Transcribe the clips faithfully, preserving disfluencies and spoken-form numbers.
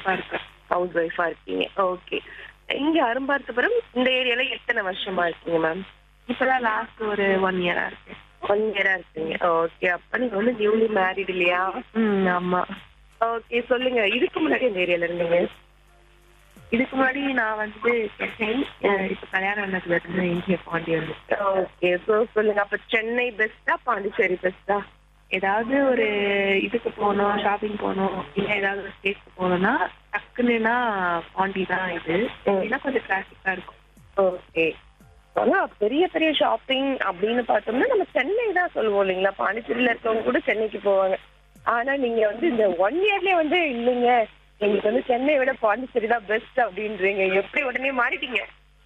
ஒய்ஃபா இருக்கேன். ஹவுஸ் ஒய்ஃபா இருக்கீங்க. ஓகே. இங்க அரும்பார்த்தபுரம் இந்த ஏரியால எத்தனை வருஷமா இருக்கீங்க மேம்? இப்பதான் லாஸ்ட் ஒரு ஒன் இயரா இருக்கேன். ஒன் இயரா இருக்கீங்க. ஓகே. அப்ப நீங்க வந்து நியூலி மேரிட் இல்லையா? ம் ஆமா. ஓகே. சொல்லுங்க, இதுக்கு முன்னாடி இந்த ஏரியால இருந்தீங்க? இதுக்கு முன்னாடி நான் வந்து சென்னை, இப்ப கல்யாணம் ஆனதுல இருந்து இந்திய பாண்டி வந்து. ஓகே. ஸோ சொல்லுங்க, அப்ப சென்னை பெஸ்டா பாண்டிச்சேரி பெஸ்டா? ஏதாவது ஒரு இதுக்கு போகணும், ஷாப்பிங் போகணும், இல்லை ஏதாவது ஒரு ஸ்டேட்க்கு போகணும்னா டக்குன்னா பாண்டி தான். இது ஏன்னா கொஞ்சம் டிராஃபிக்கா இருக்கும். ஓகே. ஆனா பெரிய பெரிய ஷாப்பிங் அப்படின்னு பார்த்தோம்னா நம்ம சென்னை தான் சொல்லுவோம் இல்லைங்களா? பாண்டிச்சேரியில இருக்கவங்க கூட சென்னைக்கு போவாங்க. ஆனா நீங்க வந்து இந்த ஒன் இயர்லயே வந்து இல்லைங்க எங்களுக்கு வந்து சென்னை விட பாண்டிச்சேரி தான் பெஸ்ட் அப்படின்றீங்க. எப்படி உடனே மாறிட்டீங்க?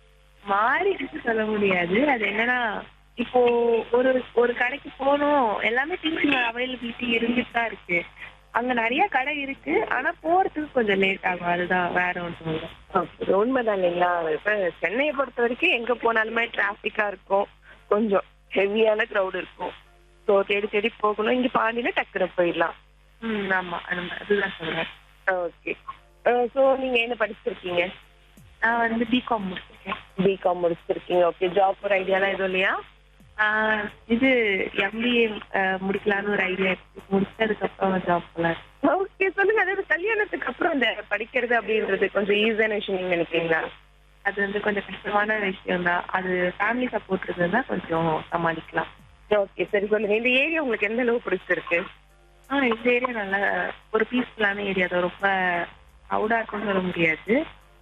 மாறிட்டு சொல்ல முடியாது. அது என்னன்னா, இப்போ ஒரு ஒரு கடைக்கு போகணும், எல்லாமே திங்ஸ் அவைலபிலிட்டி இருந்துட்டு தான் இருக்கு. அங்க நிறைய கடை இருக்கு, ஆனா போறதுக்கு கொஞ்சம் லேட் ஆகும். அதுதான், வேற ஒன்றும் இல்லை. அது உண்மைதான் இல்லைங்களா? இப்ப சென்னையை பொறுத்த வரைக்கும் எங்க போனாலுமே டிராபிக்கா இருக்கும், கொஞ்சம் ஹெவியான க்ரௌட் இருக்கும். ஸோ தேடி தேடி போகணும். இங்க பாண்டியில டக்குனு போயிடலாம். ம் ஆமா, அதுதான் சொல்றேன். ஓகே. ஸோ நீங்க என்ன படிச்சிருக்கீங்க? நான் வந்து பிகாம் முடிச்சிருக்கேன். பிகாம் முடிச்சிருக்கீங்க. ஓகே. ஜாப் ஒரு ஐடியாலாம் எதுவும் இல்லையா? இது எம்பிஏ முடிக்கலான்னு ஒரு ஐடியா இருக்கு. முடிச்சதுக்கப்புறம் ஜாப் போலாம். ஓகே. சொல்லுங்க, அதாவது கல்யாணத்துக்கு அப்புறம் அந்த படிக்கிறது அப்படின்றது கொஞ்சம் ஈஸியான விஷயம் நீங்க நினைக்கிறீங்களா? அது வந்து கொஞ்சம் கஷ்டமான விஷயம் தான். அது ஃபேமிலி சப்போர்ட் இருந்ததுன்னா கொஞ்சம் சமாளிக்கலாம். ஓகே. சரி சொல்லுங்க, இந்த ஏரியா உங்களுக்கு எந்த அளவு பிடிச்சிருக்கு? ஆ இந்த ஏரியா நல்ல ஒரு பீஸ்ஃபுல்லான ஏரியா தான். ரொம்ப அவுடா இருக்குன்னு சொல்ல முடியாது.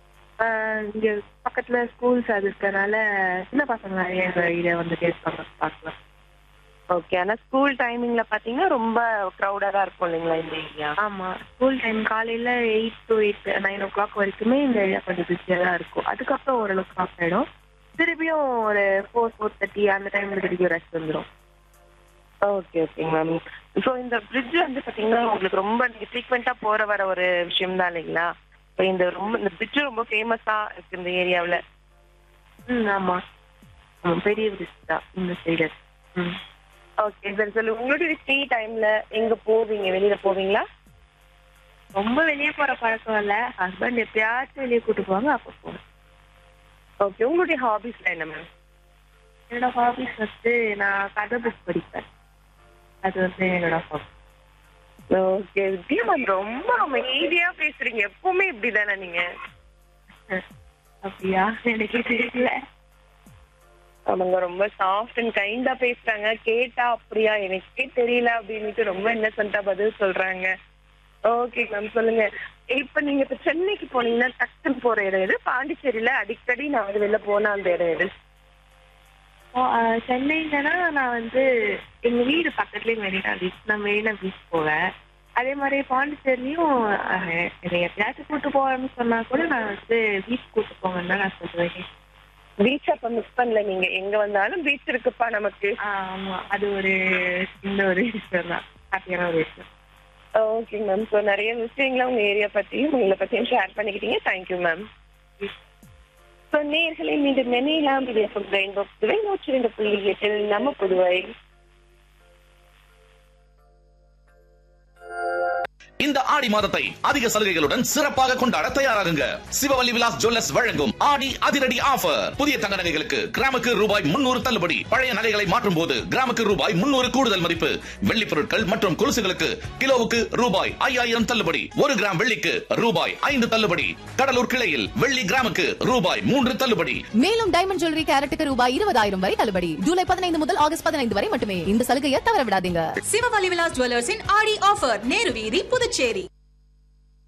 இங்க பக்கத்துல ஸ்கூல்ஸ் அது இருக்கனால சின்ன பசங்க நிறைய ஏரியா வந்துட்டே இருப்பாங்க, பார்க்கலாம். ஓகே. ஆனா ஸ்கூல் டைமிங்ல பாத்தீங்கன்னா ரொம்ப க்ரௌடா தான் இருக்கும் இல்லைங்களா இந்த ஏரியா? ஆமா, ஸ்கூல் டைம் காலையில eight to eight nine O clock வரைக்குமே இந்த ஏரியா கொஞ்சம் பிஸியா தான் இருக்கும். அதுக்கப்புறம் ஓரளவுக்கு ஆஃப் ஆயிடும். திருப்பியும் ஒரு ஃபோர் ஃபோர் தேர்ட்டி அந்த டைம்ல திருப்பியும் ரெஸ்ட் வந்துடும். ஓகே. ஓகேங்க மேம். ஸோ இந்த பிரிட்ஜ் வந்து பாத்தீங்கன்னா உங்களுக்கு ரொம்ப நீங்க ஃப்ரீக்வெண்டா போற வர ஒரு விஷயம் தான் இல்லைங்களா? இப்போ இந்த ரொம்ப இந்த பிரிட்ஜ் ரொம்ப ஃபேமஸா இருக்கு இந்த ஏரியாவில். ம் ஆமா, பெரிய பிரிட்ஜ் தான் இந்த சைடு. ம் ஓகே. சரி சொல்லு, உங்களுடைய ஃப்ரீ டைம்ல எங்க போவீங்க? வெளியில போவீங்களா? ரொம்ப வெளியே போற பழக்கம் இல்லை. ஹஸ்பண்ட் எப்பயாச்சும் வெளியே கூட்டு போவாங்க, அப்போ போவேன். ஓகே. உங்களுடைய ஹாபிஸ்லாம் என்ன மேம்? என்னோட ஹாபிஸ் வந்து நான் கதை புக் படிப்பேன். அது வந்து என்னோட ஹாபி. ஓகே. வித்யா மேம் ரொம்ப அமைதியா பேசுறீங்க. எப்பவுமே இப்படிதானே நீங்க? அப்படியா? எனக்கே தெரியல. அவங்க ரொம்ப சாஃப்ட் அண்ட் கைண்டா பேசுறாங்க. கேட்டா அப்படியா எனக்கே தெரியல அப்படின்னுட்டு ரொம்ப இன்னசென்ட்டா பதில் சொல்றாங்க. Okay ma'am. சொல்லுங்க, இப்ப நீங்க இப்ப சென்னைக்கு போனீங்கன்னா டக்குன்னு போற இடம் எது? பாண்டிச்சேரியில அடிக்கடி நான் வந்து வெளில போன அந்த இடம் எது? சென்னைங்கன்னா நான் வந்து எங்க வீடு பக்கத்துலயே மெரினா பீச், நான் மெரினா பீச் போவேன். அதே மாதிரி பாண்டிச்சேரிலையும் என்னை எப்பயாச்சும் கூட்டு போவேன்னு சொன்னா கூட நான் வந்து பீச் கூட்டு போவேன்னு தான் நான் சொல்லுவேன். பீச் அப்ப மிஸ் பண்ணல நீங்க? எங்க வந்தாலும் பீச் இருக்குப்பா நமக்கு. ஆமா, அது ஒரு இந்த ஒரு விஷயம் தான், ஹாப்பியான ஒரு விஷயம். Okay ma'am. ஸோ நிறைய விஷயங்கள உங்க ஏரியா பத்தியும் உங்களை பத்தியும் ஷேர் பண்ணிக்கிட்டீங்க. Thank you ma'am. ஸோ நேர்களை மீண்டும் நினைலாம் ரெயின்போ புதுவை நூற்றி ரெண்டு புள்ளி எட்டில் நம்ம புதுவை. இந்த ஆடி மாதத்தை அதிக சலுகைகளுடன் சிறப்பாக கொண்டாட தயாராகுங்க. சிவவல்லி விலாஸ் ஜுவல்லர்ஸ் வழங்கும் ஆடி அதிரடி ஆஃபர். புதிய தங்க நகைகளுக்கு கிராமுக்கு ரூபாய் முன்னூறு தள்ளுபடி. பழைய நகைகளை மாற்றும் போது கிராமுக்கு ரூபாய் முன்னூறு கூடுதல் மதிப்பு. வெள்ளி பொருட்கள் மற்றும் கொலுசுகளுக்கு கிலோவுக்கு ரூபாய் ஐயாயிரம் தள்ளுபடி. ஒரு கிராம் வெள்ளிக்கு ரூபாய் ஐந்து தள்ளுபடி. கடலூர் கிளையில் வெள்ளி கிராமுக்கு ரூபாய் மூன்று தள்ளுபடி. மேலும் டைமண்ட் ஜுவல்லரி கேரட்டுக்கு ரூபாய் இருபதாயிரம் வரை தள்ளுபடி. ஜூலை பதினைந்து முதல் ஆகஸ்ட் பதினைந்து வரை மட்டுமே. இந்த சலுகையை தவற விடாதீங்க. சிவவல்லி விலாஸ் ஜுவல்லர்ஸின் ஆடி ஆஃபர், நேரு வீதி, புதுச்சேரி.